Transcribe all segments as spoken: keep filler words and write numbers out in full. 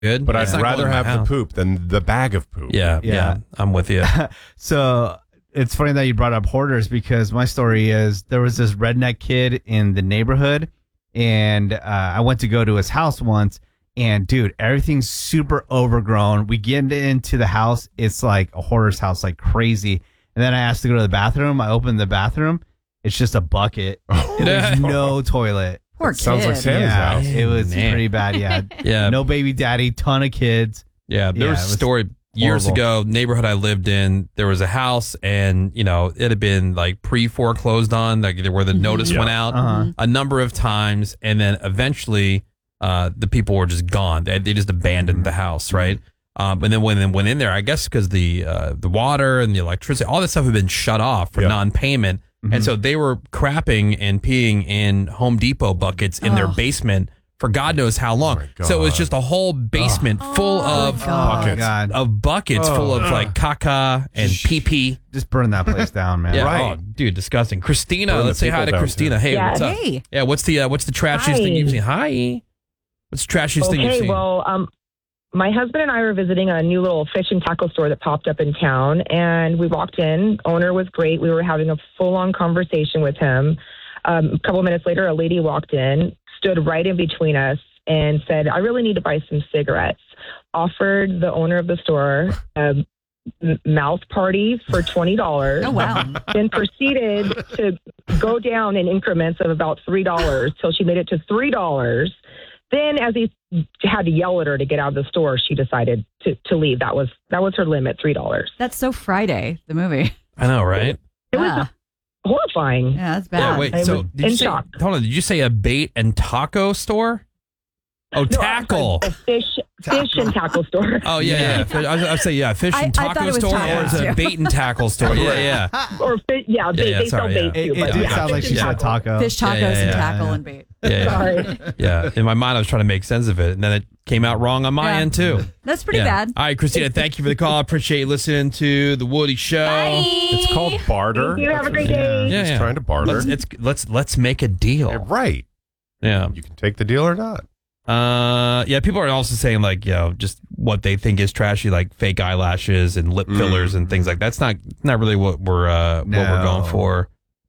good. But It's I'd not rather going in my have the house. poop than the bag of poop. Yeah, yeah, Yeah. I'm with you. So it's funny that you brought up hoarders because my story is there was this redneck kid in the neighborhood, and uh, I went to go to his house once, and dude, everything's super overgrown. We get into the house, it's like a hoarder's house, like crazy. And then I asked to go to the bathroom. I opened the bathroom. It's just a bucket. There's no toilet. Poor Sounds kid. like Santa's yeah, house. it was Man. pretty bad. Yeah, Yeah, no baby daddy, ton of kids. yeah. There Yeah, was it a was story years horrible. ago. Neighborhood I lived in, there was a house, and you know it had been like pre foreclosed on, like where the notice Yeah. went out Uh-huh. a number of times, and then eventually uh, the people were just gone. They, they just abandoned the house, right? Um, and then when they went in there, I guess because the uh, the water and the electricity, all that stuff had been shut off for Yeah. non-payment, and so they were crapping and peeing in Home Depot buckets in their Oh. basement for God knows how long. my So it was God. just a whole basement full Oh, of my God. Oh, Buckets. God. of buckets full of like caca and pee pee. Just burn that place down, man. Yeah, Right. oh, dude, disgusting. Christina, Burn let's the say hi people to down, Christina. too. Hey, Yeah. what's up? Hey. Yeah, what's the uh, what's the trashiest thing Hi. you've seen? Hi. What's the trashiest thing you've Okay, seen? well, um, my husband and I were visiting a new little fish and tackle store that popped up in town, and we walked in. Owner was great. We were having a full-on conversation with him. Um, a couple of minutes later, a lady walked in, stood right in between us, and said, "I really need to buy some cigarettes." Offered the owner of the store a m- mouth party for twenty dollars. Oh, wow. Then proceeded to go down in increments of about three dollars till she made it to three dollars. Then, as he had to yell at her to get out of the store, she decided to, to leave. That was that was her limit, three dollars. That's so Friday, the movie. I know, right? It Yeah. was horrifying. Yeah, that's bad. Yeah, wait. I So was did you in say? shock. Hold on. Did you say a bait and taco store? Oh, No, tackle. A fish, fish and tackle store. Oh yeah, yeah. Fish- I was, I was say yeah, fish I- and I thought taco it was store, or is it a tacos, too. bait and tackle store? Yeah, yeah, Or fi- yeah, they, yeah, they sell sorry, bait yeah. too. It, it but did yeah, sound like fish she and said tackle. taco. Fish tacos Yeah, yeah, and yeah. tackle Yeah. and bait. yeah, yeah. Sorry. Yeah. In my mind, I was trying to make sense of it, and then it came out wrong on my Yeah. end too. That's pretty Yeah. bad. All right, Christina, thank you for the call. I appreciate you listening to the Woody Show. It's called barter. Thank you. Have a great That's what- day. Yeah, He's yeah. trying to barter. Let's it's, let's let's make a Yeah, deal. right. Yeah. You can take the deal or not. Uh, yeah. People are also saying like, you know, just what they think is trashy, like fake eyelashes and lip fillers and things like that. That's not not really what we're uh, what we're No. going for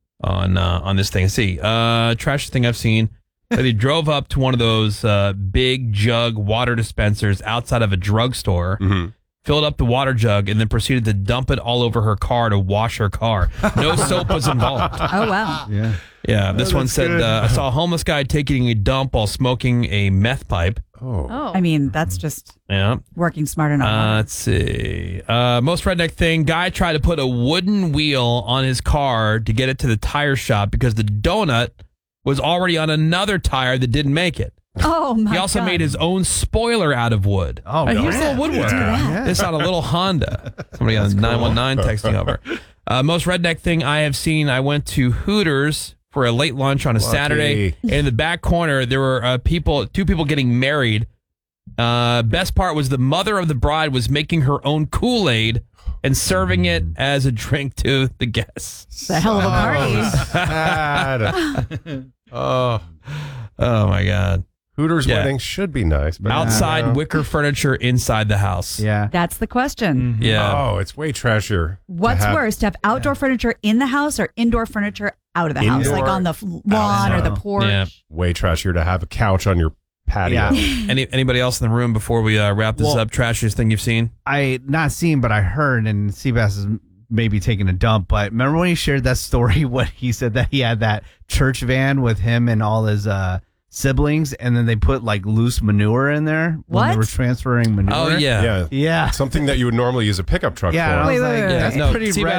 on uh, on this thing. Let's see, uh, trashiest thing I've seen. They drove up to one of those uh, big jug water dispensers outside of a drugstore, Mm-hmm. filled up the water jug, and then proceeded to dump it all over her car to wash her car. No soap was involved. Oh, wow. Yeah. Yeah, this one said, uh, I saw a homeless guy taking a dump while smoking a meth pipe. Oh. Oh. I mean, that's just Yeah. working smart enough. Uh, let's see. Uh, most redneck thing, guy tried to put a wooden wheel on his car to get it to the tire shop because the donut was already on another tire that didn't make it. oh, my He also God. made his own spoiler out of wood. Oh, Uh, he was a man. little woodworker. Yeah. This on a little Honda. Somebody on nine one nine texting over. Uh, most redneck thing I have seen, I went to Hooters for a late lunch on a Lucky. Saturday. And in the back corner, there were uh, people, two people getting married. Uh, best part was the mother of the bride was making her own Kool-Aid and serving it as a drink to the guests. It's a hell of a party. Sad. oh, Oh, my God. Hooters Yeah. weddings should be nice, but Outside no. wicker furniture inside the house. Yeah. That's the question. Yeah. Oh, it's way trashier. to What's have- worse, to have outdoor furniture in the house or indoor furniture out of the house, Indoor, like on the f- lawn or the outside. porch? Yeah. Way trashier to have a couch on your patio. Yeah. Any anybody else in the room before we uh, wrap this Well- up? Trashiest thing you've seen? I not seen, but I heard, and Seabass is maybe taking a dump. But remember when he shared that story when he said that he had that church van with him and all his uh, siblings, and then they put like loose manure in there when they What? were transferring manure? Oh yeah. Yeah. yeah. Something that you would normally use a pickup truck Yeah, I for. was Wait, wait, like, wait, wait. that's No, pretty Seabass